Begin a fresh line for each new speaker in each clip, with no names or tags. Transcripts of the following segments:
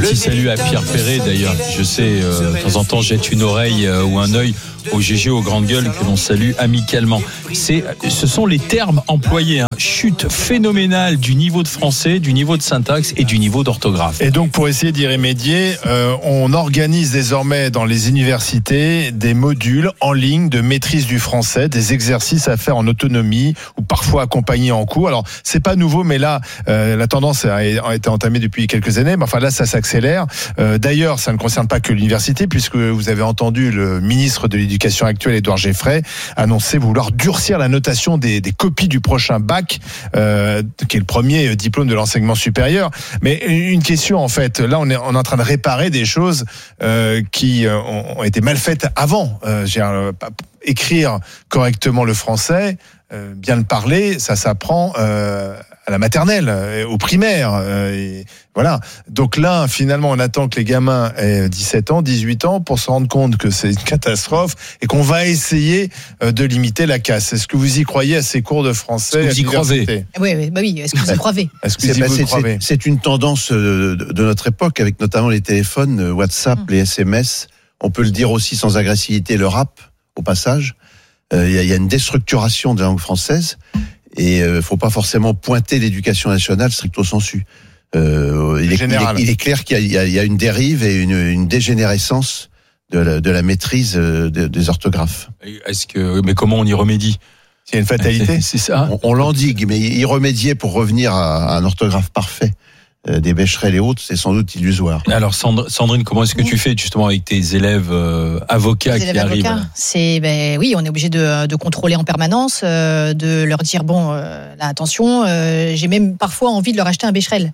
petit salut à Pierre Perret d'ailleurs. Je sais, de temps en temps, jette une oreille ou un œil au GG, aux grandes gueules, que l'on salue amicalement. Ce sont les termes employés. Chute phénoménale du niveau de français, du niveau de syntaxe et du niveau d'orthographe.
Et donc, pour essayer d'y remédier, on organise désormais dans les universités des modules en ligne de maîtrise du français, des exercices à faire en autonomie ou parfois accompagnés en cours. Alors, c'est pas nouveau, mais là, la tendance a été entamée depuis quelques années. Mais enfin, là, ça s'accélère. D'ailleurs, ça ne concerne pas que l'université, puisque vous avez entendu le ministre de l'Éducation actuel, Édouard Geffray, annoncer vouloir durcir la notation des copies du prochain bac, qui est le premier diplôme de l'enseignement supérieur. Mais une question, en fait, là, on est en train de réparer des choses qui ont été mal faites avant. Écrire correctement le français, bien le parler, ça s'apprend à la maternelle, au primaire. Voilà. Donc là, finalement, on attend que les gamins aient 17 ans, 18 ans pour se rendre compte que c'est une catastrophe et qu'on va essayer de limiter la casse. Est-ce que vous y croyez à ces cours de français?
Est-ce que vous y croyez?
Oui. Est-ce que vous y croyez?
C'est une tendance de notre époque, avec notamment les téléphones, WhatsApp, les SMS. On peut le dire aussi sans agressivité, le rap, au passage. Il y a une déstructuration de la langue française. Et faut pas forcément pointer l'éducation nationale stricto sensu. Il est clair qu'il y a une dérive et une dégénérescence de la maîtrise des orthographes.
Mais comment on y remédie?
Il y a une fatalité.
C'est ça.
On l'endigue, mais y remédier pour revenir à un orthographe parfait des Becherel et autres, c'est sans doute illusoire.
Alors Sandrine, comment est-ce que tu fais justement avec tes élèves avocats qui arrivent?
Oui, on est obligé de contrôler en permanence, de leur dire là, attention, j'ai même parfois envie de leur acheter un Becherel.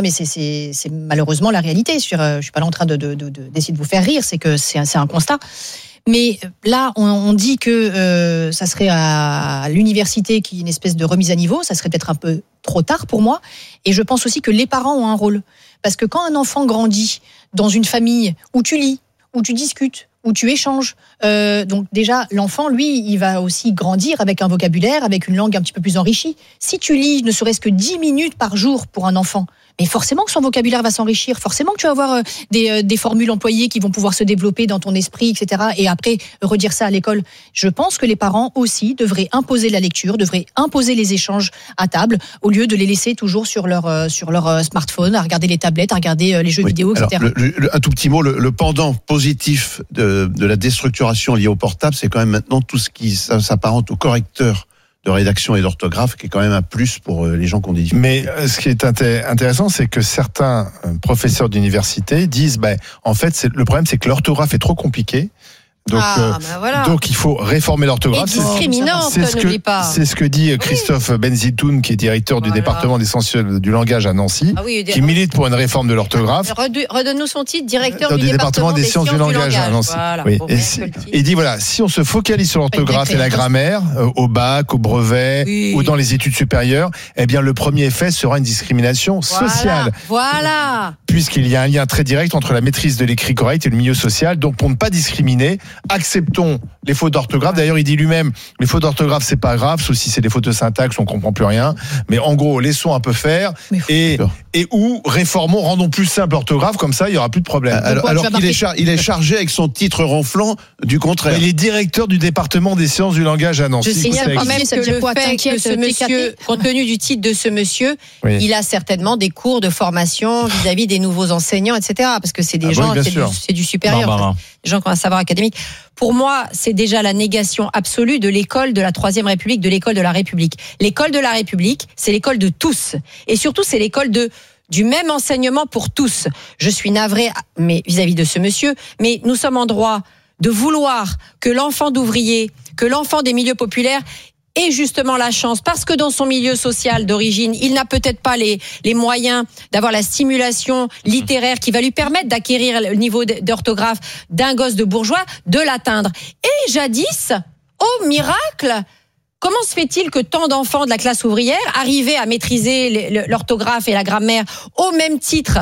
C'est malheureusement la réalité. Je suis pas là en train d'essayer de vous faire rire, c'est que c'est un constat. Mais là, on dit que ça serait à l'université qui est une espèce de remise à niveau. Ça serait peut-être un peu trop tard pour moi. Et je pense aussi que les parents ont un rôle. Parce que quand un enfant grandit dans une famille où tu lis, où tu discutes, où tu échanges, donc déjà, l'enfant, lui, il va aussi grandir avec un vocabulaire, avec une langue un petit peu plus enrichie. Si tu lis ne serait-ce que 10 minutes par jour pour un enfant, mais forcément que son vocabulaire va s'enrichir, forcément que tu vas avoir des formules employées qui vont pouvoir se développer dans ton esprit, etc. Et après, redire ça à l'école. Je pense que les parents aussi devraient imposer la lecture, devraient imposer les échanges à table, au lieu de les laisser toujours sur leur smartphone, à regarder les tablettes, à regarder les jeux vidéo, etc.
Alors, un tout petit mot, le pendant positif de la déstructuration liée au portable, c'est quand même maintenant tout ce qui s'apparente au correcteur de rédaction et d'orthographe, qui est quand même un plus pour les gens qui ont des difficultés.
Mais ce qui est intéressant, c'est que certains professeurs d'université disent, en fait, le problème, c'est que l'orthographe est trop compliquée. Donc, donc il faut réformer l'orthographe.
Et discriminante, n'oublie pas.
C'est ce que dit Christophe Benzitoun, qui est directeur du département des sciences du langage à Nancy, qui milite pour une réforme de l'orthographe.
Redonne-nous son titre, directeur
du département des sciences du langage à Nancy.
Voilà.
Oui. Il dit si on se focalise sur l'orthographe et la grammaire, au bac, au brevet ou dans les études supérieures, eh bien le premier effet sera une discrimination sociale.
Voilà.
Puisqu'il y a un lien très direct entre la maîtrise de l'écrit correct et le milieu social. Donc pour ne pas discriminer, acceptons les fautes d'orthographe. D'ailleurs, il dit lui-même, les fautes d'orthographe, c'est pas grave, sauf si c'est des fautes de syntaxe, on comprend plus rien. Mais en gros, laissons un peu faire et réformons, rendons plus simple l'orthographe, comme ça, il y aura plus de problème.
Alors qu'il est chargé avec son titre ronflant du contraire.
Il est directeur du département des sciences du langage à Nancy.
Je signale quand même que le fait que ce monsieur, compte tenu du titre de ce monsieur, il a certainement des cours de formation vis-à-vis des nouveaux enseignants, etc. Parce que c'est des gens, c'est du supérieur, en fait. Des gens qui ont un savoir académique. Pour moi, c'est déjà la négation absolue de l'école de la Troisième République, de l'école de la République. L'école de la République, c'est l'école de tous. Et surtout, c'est l'école du même enseignement pour tous. Je suis navrée, mais vis-à-vis de ce monsieur, mais nous sommes en droit de vouloir que l'enfant d'ouvrier, que l'enfant des milieux populaires ait justement la chance, parce que dans son milieu social d'origine, il n'a peut-être pas les moyens d'avoir la stimulation littéraire qui va lui permettre d'acquérir le niveau d'orthographe d'un gosse de bourgeois, de l'atteindre. Et jadis, oh miracle, comment se fait-il que tant d'enfants de la classe ouvrière arrivaient à maîtriser l'orthographe et la grammaire au même titre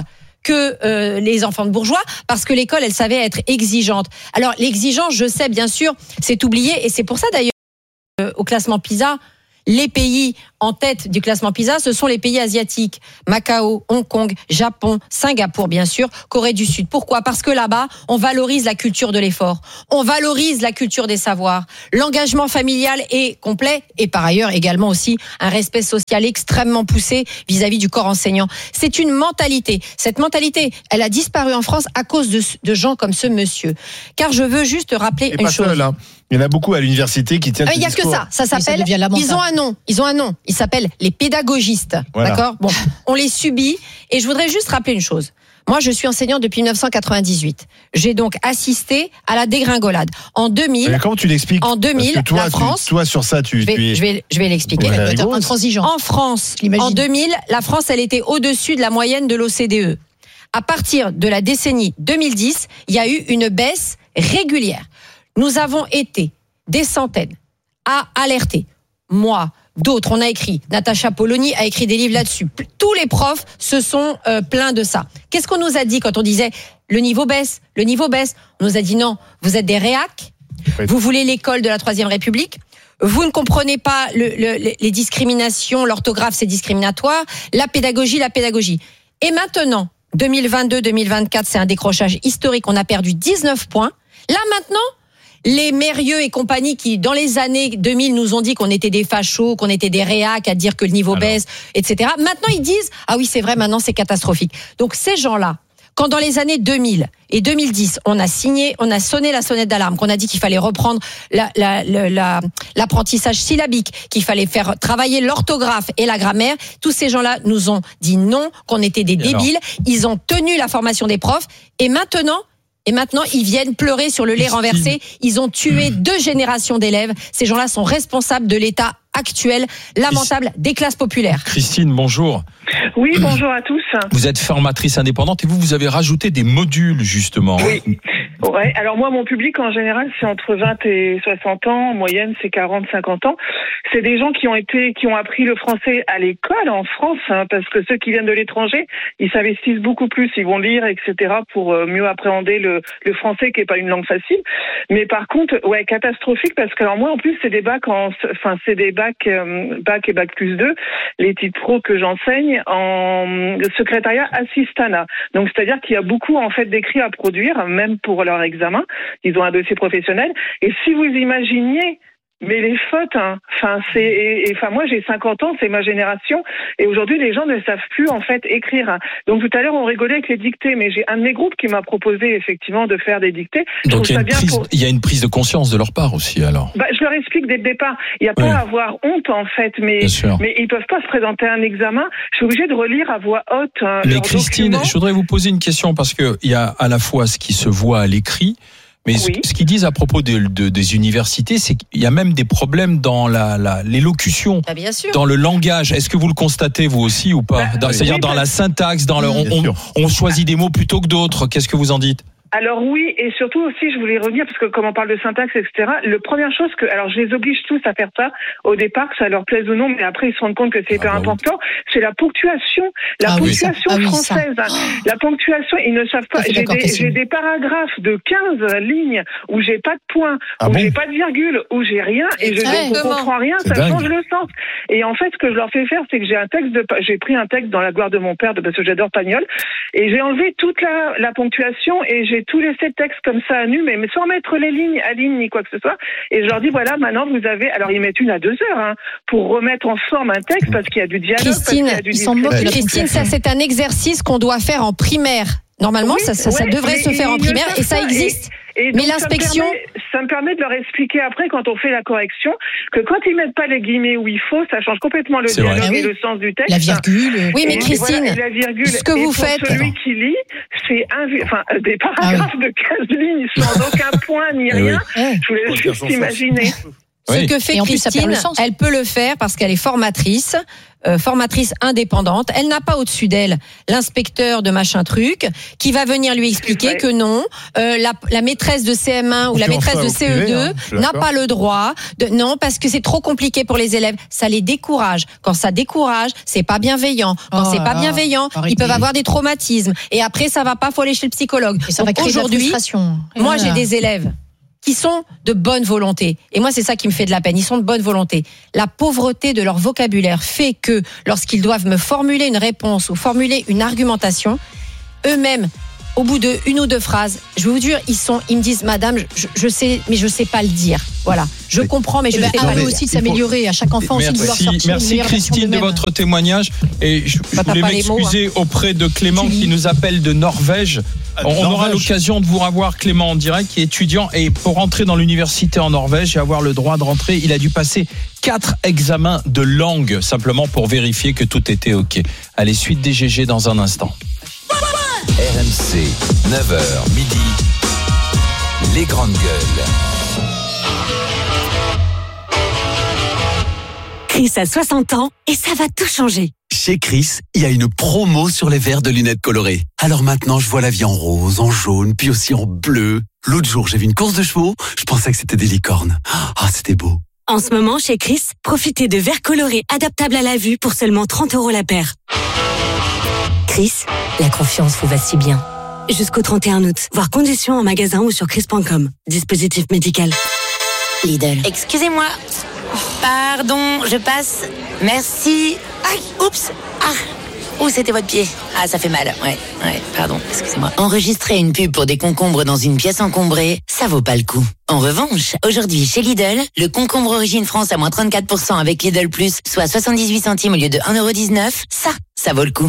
que les enfants de bourgeois, parce que l'école, elle savait être exigeante. Alors l'exigence, je sais bien sûr, c'est oublié, et c'est pour ça d'ailleurs au classement PISA, les pays en tête du classement PISA, ce sont les pays asiatiques. Macao, Hong Kong, Japon, Singapour, bien sûr, Corée du Sud. Pourquoi ? Parce que là-bas, on valorise la culture de l'effort. On valorise la culture des savoirs. L'engagement familial est complet et par ailleurs également aussi un respect social extrêmement poussé vis-à-vis du corps enseignant. C'est une mentalité. Cette mentalité, elle a disparu en France à cause de gens comme ce monsieur. Car je veux juste rappeler une chose.
Seul, hein. Il y en a beaucoup à l'université qui tiennent.
Il n'y a que ça. Ça s'appelle. Ils ont un nom. Ils s'appellent les pédagogistes. Voilà. D'accord ? Bon, on les subit. Et je voudrais juste rappeler une chose. Moi, je suis enseignante depuis 1998. J'ai donc assisté à la dégringolade. En 2000.
Mais comment tu l'expliques ?
En 2000,
toi,
la France.
Toi, sur ça, je
vais l'expliquer.
Intransigeant.
En France, en 2000, la France, elle était au-dessus de la moyenne de l'OCDE. À partir de la décennie 2010, il y a eu une baisse régulière. Nous avons été des centaines à alerter. Moi, d'autres, on a écrit. Natacha Polony a écrit des livres là-dessus. Tous les profs se sont plaints de ça. Qu'est-ce qu'on nous a dit quand on disait le niveau baisse ? On nous a dit non, vous êtes des réacs. Oui. Vous voulez l'école de la Troisième République. Vous ne comprenez pas les discriminations, l'orthographe c'est discriminatoire. La pédagogie. Et maintenant, 2022-2024, c'est un décrochage historique. On a perdu 19 points. Là maintenant, les Mérieux et compagnie qui, dans les années 2000, nous ont dit qu'on était des fachos, qu'on était des réacs, à dire que le niveau baisse, etc. Maintenant, ils disent « Ah oui, c'est vrai, maintenant, c'est catastrophique ». Donc, ces gens-là, quand dans les années 2000 et 2010, on a sonné la sonnette d'alarme, qu'on a dit qu'il fallait reprendre l'apprentissage syllabique, qu'il fallait faire travailler l'orthographe et la grammaire, tous ces gens-là nous ont dit non, qu'on était des débiles. Ils ont tenu la formation des profs et maintenant, ils viennent pleurer sur le lait renversé. Ils ont tué 2 générations d'élèves. Ces gens-là sont responsables de l'état actuel, lamentable, des classes populaires.
Christine, bonjour.
Oui, bonjour à tous.
Vous êtes formatrice indépendante et vous avez rajouté des modules, justement.
Oui. Ouais. Alors moi, mon public, en général, c'est entre 20 et 60 ans. En moyenne, c'est 40-50 ans. C'est des gens qui ont appris le français à l'école en France, hein, parce que ceux qui viennent de l'étranger, ils s'investissent beaucoup plus, ils vont lire, etc., pour mieux appréhender le français, qui est pas une langue facile. Mais par contre, ouais, catastrophique, parce que alors moi, en plus, c'est des bacs bac et bac plus 2, les titres pro que j'enseigne en secrétariat assistanat. Donc, c'est-à-dire qu'il y a beaucoup, en fait, d'écrits à produire, même pour leur examen. Ils ont un dossier professionnel. Et si vous imaginiez, mais les fautes, hein. Moi j'ai 50 ans, c'est ma génération, et aujourd'hui les gens ne savent plus en fait écrire. Donc tout à l'heure on rigolait avec les dictées, mais j'ai un de mes groupes qui m'a proposé effectivement de faire des dictées.
Donc il y a une prise de conscience de leur part aussi alors.
Je leur explique dès le départ, il n'y a pas à avoir honte en fait, mais ils peuvent pas se présenter à un examen. Je suis obligée de relire à voix haute.
Mais Christine, je voudrais vous poser une question parce que il y a à la fois ce qui se voit à l'écrit. Mais ce qu'ils disent à propos des universités, c'est qu'il y a même des problèmes dans l'élocution, dans le langage. Est-ce que vous le constatez vous aussi ou pas ? C'est-à-dire dans la syntaxe, on choisit des mots plutôt que d'autres. Qu'est-ce que vous en dites ?
Alors oui, et surtout aussi, je voulais revenir, parce que comme on parle de syntaxe, etc., la première chose alors je les oblige tous à faire ça, au départ, que ça leur plaise ou non, mais après ils se rendent compte que c'est hyper important, c'est la ponctuation. Ponctuation française. La ponctuation, ils ne savent pas. J'ai des paragraphes de 15 lignes où j'ai pas de point, j'ai pas de virgule, où j'ai rien, et je ne comprends rien, ça change le sens. Et en fait, ce que je leur fais faire, c'est que j'ai pris un texte dans La gloire de mon père, parce que j'adore Pagnol, et j'ai enlevé toute la ponctuation, et j'ai tout laissé le texte comme ça à nu, mais sans mettre les lignes à ligne ni quoi que ce soit. Et je leur dis, voilà, maintenant vous avez... Alors ils mettent 1 à 2 heures pour remettre en forme un texte, parce qu'il y a du dialogue.
Christine, ça c'est un exercice qu'on doit faire en primaire. Normalement, ça devrait se faire en primaire, et ça existe. Mais l'inspection...
Ça me permet de leur expliquer après, quand on fait la correction, que quand ils mettent pas les guillemets où il faut, ça change complètement le dialogue et le sens du texte.
La virgule. Oui, mais Christine,
la virgule,
ce que vous faites...
Celui qui lit, c'est des paragraphes de 15 lignes sans aucun point ni rien. Je vous laisse juste imaginer.
Ce que fait Christine, elle peut le faire parce qu'elle est formatrice indépendante. Elle n'a pas au-dessus d'elle l'inspecteur de machin truc qui va venir lui expliquer que non, la maîtresse de CM1 ou la maîtresse de CE2 n'a pas le droit non, parce que c'est trop compliqué pour les élèves. Ça les décourage. Quand ça décourage, c'est pas bienveillant. Quand c'est pas bienveillant, ils peuvent avoir des traumatismes. Et après, ça va pas, faut aller chez le psychologue.
Et ça va créer de la frustration.
Moi, j'ai des élèves qui sont de bonne volonté. Et moi, c'est ça qui me fait de la peine. Ils sont de bonne volonté. La pauvreté de leur vocabulaire fait que lorsqu'ils doivent me formuler une réponse ou formuler une argumentation, eux-mêmes, au bout de une ou deux phrases, je vais vous dire, ils me disent, madame, je sais, mais je sais pas le dire. Voilà. Je comprends, mais je sais pas.
À nous aussi de s'améliorer, à chaque enfant aussi de vouloir sortir.
Merci Christine de votre témoignage. Et je voulais m'excuser auprès de Clément qui nous appelle de Norvège. On aura l'occasion de vous revoir, Clément, en direct, qui est étudiant. Et pour rentrer dans l'université en Norvège et avoir le droit de rentrer, il a dû passer 4 examens de langue, simplement pour vérifier que tout était OK. Allez, suite des GG dans un instant.
RMC, 9h midi, les grandes gueules.
Chris a 60 ans et ça va tout changer.
Chez Chris, il y a une promo sur les verres de lunettes colorées. Alors maintenant, je vois la vie en rose, en jaune, puis aussi en bleu. L'autre jour, j'ai vu une course de chevaux, je pensais que c'était des licornes. Ah, c'était beau.
En ce moment, chez Chris, profitez de verres colorés adaptables à la vue pour seulement 30 € la paire. Chris, la confiance vous va si bien. Jusqu'au 31 août. Voir conditions en magasin ou sur chris.com. Dispositif médical.
Lidl. Excusez-moi. Pardon, je passe. Merci. Aïe, oups. Ah. C'était votre pied. Ah, ça fait mal. Ouais, pardon, excusez-moi. Enregistrer une pub pour des concombres dans une pièce encombrée, ça vaut pas le coup. En revanche, aujourd'hui, chez Lidl, le concombre Origine France à moins 34% avec Lidl Plus, soit 78 centimes au lieu de 1,19 €, ça vaut le coup.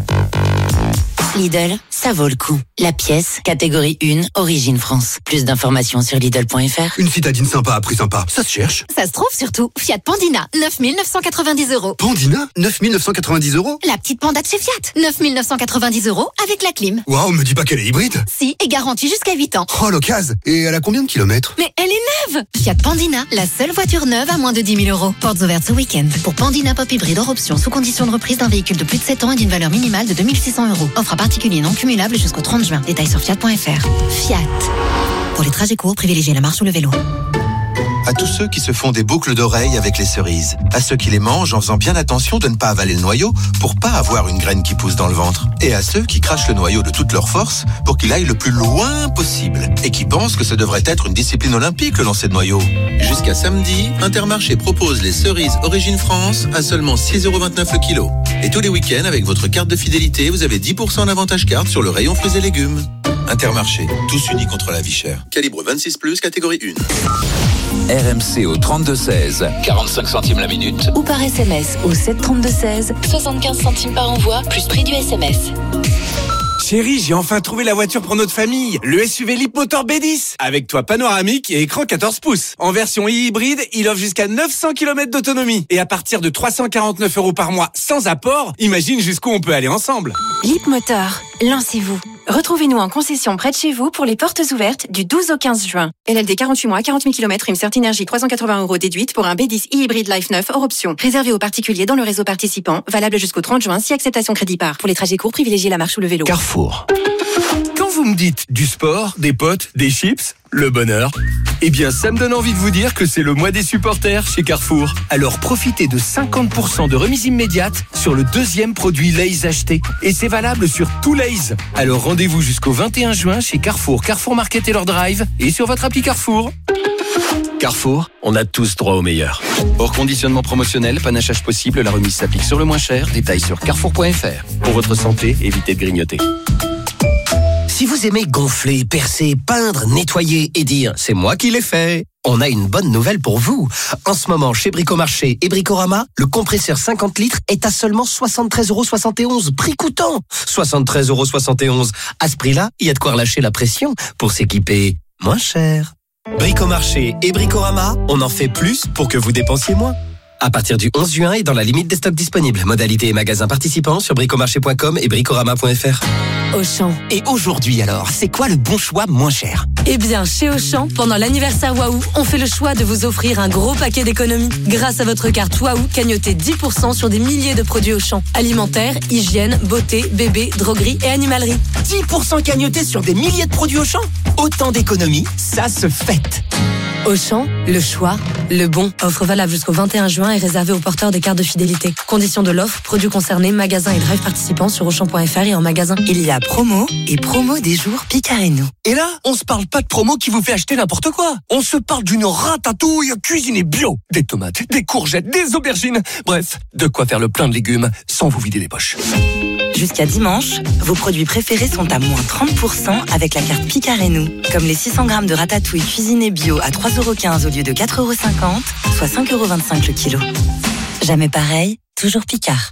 Lidl, ça vaut le coup. La pièce, catégorie 1, Origine France. Plus d'informations sur Lidl.fr.
Une citadine sympa à prix sympa, ça se cherche.
Ça se trouve surtout. Fiat Pandina, 9 990 €.
Pandina, 9 990 €.
La petite Panda de chez Fiat, 9 990 € avec la clim.
Waouh, me dis pas qu'elle est hybride.
Si, et garantie jusqu'à 8 ans.
Oh, l'occasion. Et elle a combien de kilomètres?
Mais elle est neuve. Fiat Pandina, la seule voiture neuve à moins de 10 000 €. Portes ouvertes ce week-end. Pour Pandina Pop Hybride hors option, sous condition de reprise d'un véhicule de plus de 7 ans et d'une valeur minimale de 2 600 €. Offre à particulier non cumulable jusqu'au 30 juin. Détails sur Fiat.fr. Fiat. Pour les trajets courts, privilégiez la marche ou le vélo.
À tous ceux qui se font des boucles d'oreilles avec les cerises. À ceux qui les mangent en faisant bien attention de ne pas avaler le noyau pour pas avoir une graine qui pousse dans le ventre. Et à ceux qui crachent le noyau de toute leur force pour qu'il aille le plus loin possible. Et qui pensent que ça devrait être une discipline olympique, le lancer de noyau. Jusqu'à samedi, Intermarché propose les cerises Origine France à seulement 6,29 € le kilo. Et tous les week-ends, avec votre carte de fidélité, vous avez 10% d'avantage carte sur le rayon fruits et légumes. Intermarché, tous unis contre la vie chère. Calibre 26+, catégorie 1.
RMC au 32-16, 45 centimes la minute.
Ou par SMS au 732-16, 75 centimes par envoi, plus prix du SMS.
Chérie, j'ai enfin trouvé la voiture pour notre famille. Le SUV Leapmotor B10. Avec toit panoramique et écran 14 pouces. En version hybride, il offre jusqu'à 900 km d'autonomie. Et à partir de 349 € par mois sans apport, imagine jusqu'où on peut aller ensemble.
Leapmotor, lancez-vous. Retrouvez-nous en concession près de chez vous pour les portes ouvertes du 12 au 15 juin. LLD 48 mois, 40 000 km, une Certi Énergie 380 € déduite pour un B10 e-hybride Life 9 hors option. Réservé aux particuliers dans le réseau participant, valable jusqu'au 30 juin si acceptation crédit par. Pour les trajets courts, privilégiez la marche ou le vélo.
Carrefour.
Quand vous me dites du sport, des potes, des chips, le bonheur, eh bien ça me donne envie de vous dire que c'est le mois des supporters chez Carrefour. Alors profitez de 50% de remise immédiate sur le deuxième produit Lay's acheté. Et c'est valable sur tout Lay's. Alors rendez-vous jusqu'au 21 juin chez Carrefour, Carrefour Market et leur drive et sur votre appli Carrefour. Carrefour, on a tous droit au meilleur. Hors conditionnement promotionnel, panachage possible, la remise s'applique sur le moins cher. Détails sur carrefour.fr. Pour votre santé, évitez de grignoter.
Si vous aimez gonfler, percer, peindre, nettoyer et dire « c'est moi qui l'ai fait », on a une bonne nouvelle pour vous. En ce moment, chez Bricomarché et Bricorama, le compresseur 50 litres est à seulement 73,71 €, prix coûtant. 73,71 €. À ce prix-là, il y a de quoi relâcher la pression pour s'équiper moins cher. Bricomarché et Bricorama, on en fait plus pour que vous dépensiez moins. À partir du 11 juin et dans la limite des stocks disponibles. Modalités et magasins participants sur bricomarché.com et bricorama.fr.
Auchan.
Et aujourd'hui alors, c'est quoi le bon choix moins cher?
Eh bien, chez Auchan, pendant l'anniversaire Waouh, on fait le choix de vous offrir un gros paquet d'économies. Grâce à votre carte Waouh, cagnotez 10% sur des milliers de produits Auchan. Alimentaire, hygiène, beauté, bébé, droguerie et animalerie.
10% cagnotés sur des milliers de produits Auchan? Autant d'économies, ça se fête.
Auchan, le choix, le bon. Offre valable jusqu'au 21 juin et réservée aux porteurs des cartes de fidélité. Conditions de l'offre, produits concernés, magasins et drive participants sur Auchan.fr et en magasin.
Il y a promo et promo des jours Picard et nous.
Et là, on se parle pas de promo qui vous fait acheter n'importe quoi. On se parle d'une ratatouille cuisinée bio. Des tomates, des courgettes, des aubergines. Bref, de quoi faire le plein de légumes sans vous vider les poches.
Jusqu'à dimanche, vos produits préférés sont à moins 30% avec la carte Picard et nous. Comme les 600 grammes de ratatouille cuisinée bio à 3,15€ au lieu de 4,50€, soit 5,25€ le kilo. Jamais pareil, toujours Picard.